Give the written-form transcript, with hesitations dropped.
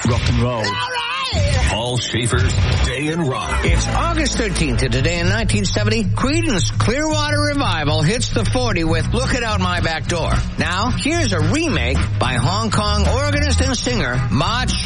rock and roll. Paul Schaefer's Day in Rock. It's August 13th, and today in 1970, Creedence Clearwater Revival hits the 40 with Look It Out My Back Door. Now, here's a remake by Hong Kong organist and singer Ma